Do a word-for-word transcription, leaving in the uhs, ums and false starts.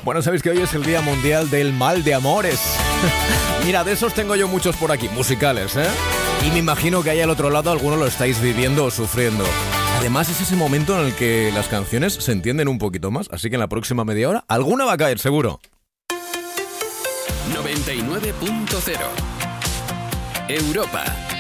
Bueno, sabéis que hoy es el Día Mundial del Mal de Amores. Mira, de esos tengo yo muchos por aquí, musicales, ¿eh? Y me imagino que ahí al otro lado algunos lo estáis viviendo o sufriendo. Además es ese momento en el que las canciones se entienden un poquito más, así que en la próxima media hora alguna va a caer, seguro. noventa y nueve punto cero Europa.